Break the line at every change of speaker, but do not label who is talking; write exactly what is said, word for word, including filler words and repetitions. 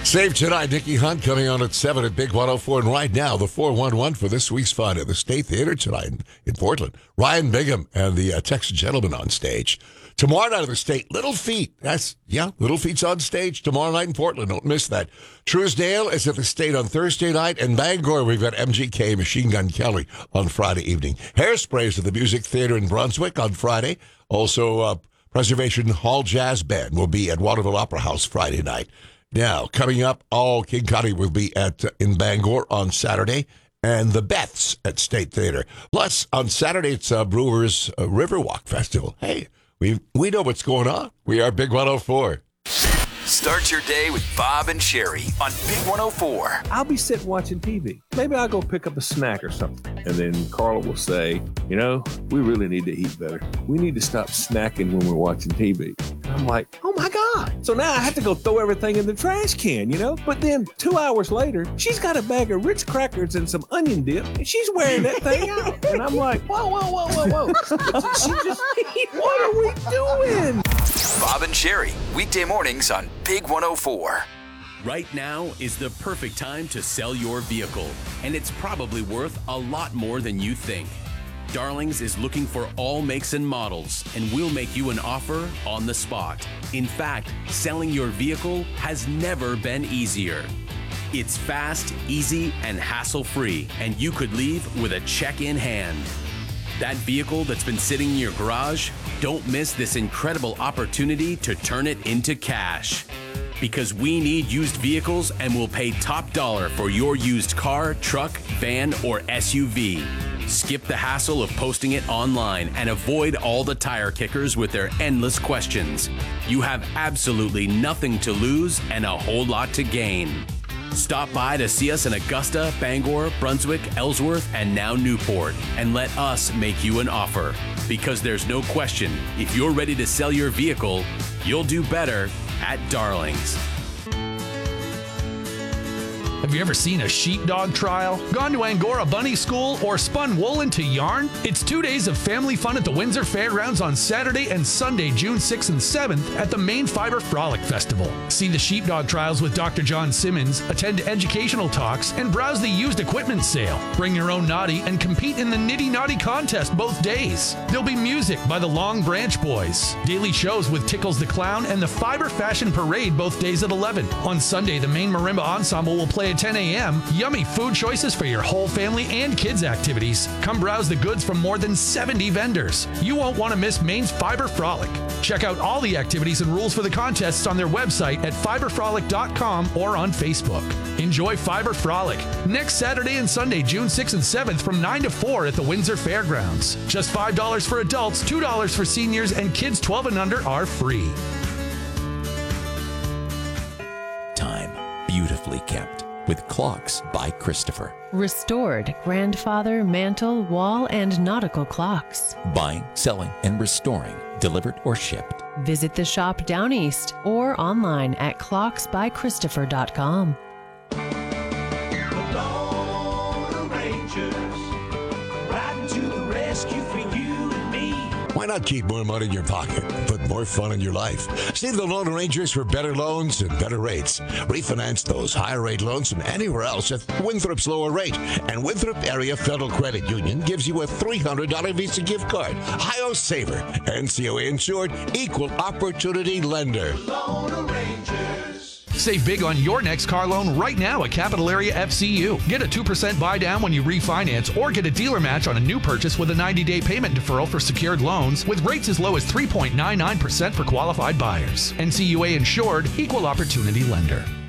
Save tonight, Nikki Hunt coming on at seven at Big one oh four. And right now, the four one one for this week's fun at the State Theater tonight in, in Portland. Ryan Bigham and the uh, Texas Gentlemen on stage. Tomorrow night at the State, Little Feat. That's, yeah, Little Feat's on stage tomorrow night in Portland. Don't miss that. Truesdale is at the State on Thursday night. And Bangor, we've got M G K, Machine Gun Kelly on Friday evening. Hairsprays at the Music Theater in Brunswick on Friday. Also, uh, Preservation Hall Jazz Band will be at Waterville Opera House Friday night. Now, coming up, all King County will be at uh, in Bangor on Saturday, and the Beths at State Theater. Plus, on Saturday, it's uh, Brewers uh, Riverwalk Festival. Hey, we we know what's going on. We are Big one oh four.
Start your day with Bob and Sherry on Big one oh four.
I'll be sitting watching T V. Maybe I'll go pick up a snack or something. And then Carla will say, you know, we really need to eat better. We need to stop snacking when we're watching T V. And I'm like, oh my God. So now I have to go throw everything in the trash can, you know? But then two hours later, she's got a bag of Ritz crackers and some onion dip, and she's wearing that thing out. And I'm like, whoa, whoa, whoa, whoa, whoa. she just, what are we doing?
Bob and Sherry, weekday mornings on Big one oh four.
Right now is the perfect time to sell your vehicle, and it's probably worth a lot more than you think. Darlings is looking for all makes and models, and we'll make you an offer on the spot. In fact, selling your vehicle has never been easier. It's fast, easy, and hassle-free, and you could leave with a check in hand. That vehicle that's been sitting in your garage, don't miss this incredible opportunity to turn it into cash. Because we need used vehicles and we'll pay top dollar for your used car, truck, van, or S U V. Skip the hassle of posting it online and avoid all the tire kickers with their endless questions. You have absolutely nothing to lose and a whole lot to gain. Stop by to see us in Augusta, Bangor, Brunswick, Ellsworth, and now Newport, and let us make you an offer. Because there's no question, if you're ready to sell your vehicle, you'll do better at Darlings.
Have you ever seen a sheepdog trial, gone to Angora Bunny School, or spun wool into yarn? It's two days of family fun at the Windsor Fairgrounds on Saturday and Sunday, June sixth and seventh at the Maine Fiber Frolic Festival. See the sheepdog trials with Doctor John Simmons, attend educational talks, and browse the used equipment sale. Bring your own naughty and compete in the Nitty Naughty contest both days. There'll be music by the Long Branch Boys, daily shows with Tickles the Clown, and the Fiber Fashion Parade both days at eleven. On Sunday, the Maine Marimba Ensemble will play at ten a.m. Yummy food choices for your whole family and kids activities. Come browse the goods from more than seventy vendors. You won't want to miss Maine's Fiber Frolic. Check out all the activities and rules for the contests on their website at fiber frolic dot com or on Facebook. Enjoy Fiber Frolic next Saturday and Sunday, June sixth and seventh from nine to four at the Windsor Fairgrounds. Just five dollars for adults, two dollars for seniors, and kids twelve and under are free.
Time beautifully kept with Clocks by Christopher.
Restored grandfather, mantle, wall, and nautical clocks.
Buying, selling, and restoring, delivered or shipped.
Visit the shop down east or online at clocks by christopher dot com.
The Lone Rangers, riding to the rescue for you and me.
Why not keep more money in your pocket and put more fun in your life? See the Lone Rangers for better loans and better rates. Refinance those higher rate loans from anywhere else at Winthrop's lower rate. And Winthrop Area Federal Credit Union gives you a three hundred dollars Visa gift card. Hi-Yo Saver. N C O A insured, equal opportunity lender.
Lone Rangers.
Save big on your next car loan right now at Capital Area F C U. Get a two percent buy down when you refinance or get a dealer match on a new purchase with a ninety-day payment deferral for secured loans with rates as low as three point nine nine percent for qualified buyers. N C U A insured, equal opportunity lender.